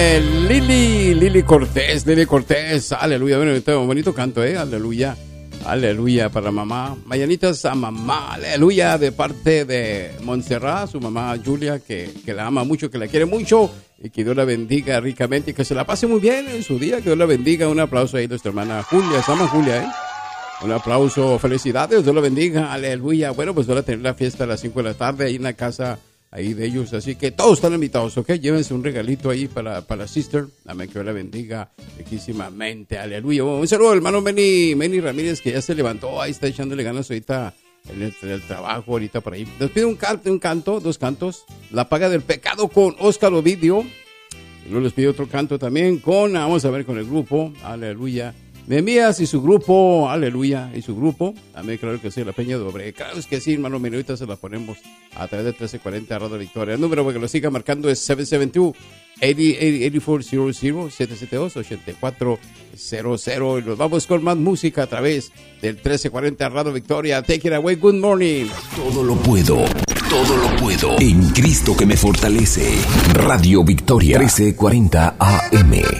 Lili Cortés, aleluya, bueno, bonito canto, aleluya, aleluya para mamá, mañanitas a mamá, aleluya, de parte de Montserrat, su mamá Julia, que la ama mucho, que la quiere mucho, y que Dios la bendiga ricamente, y que se la pase muy bien en su día, que Dios la bendiga, un aplauso ahí a nuestra hermana Julia, se llama Julia, un aplauso, felicidades, Dios la bendiga, aleluya, bueno, pues van a tener la fiesta a las 5 de la tarde, ahí en la casa, ahí de ellos, así que todos están invitados, ¿ok? Llévense un regalito ahí para la sister, amén, que Dios la bendiga riquísimamente, aleluya. Un saludo al hermano Meni Ramírez, que ya se levantó, ahí está echándole ganas ahorita en el trabajo, ahorita por ahí. Nos pide dos cantos, La paga del pecado con Óscar Ovidio, y luego les pide otro canto también vamos a ver con el grupo, aleluya. Nehemías y su grupo, aleluya, y su grupo, amén, claro que sí, la Peña de Obre, claro es que sí, hermano, ahorita se la ponemos a través de 1340 Radio Victoria. El número para que lo siga marcando es 772-8400, 772-8400, y nos vamos con más música a través del 1340 Radio Victoria. Take it away, good morning. Todo lo puedo en Cristo que me fortalece. Radio Victoria, 1340 AM.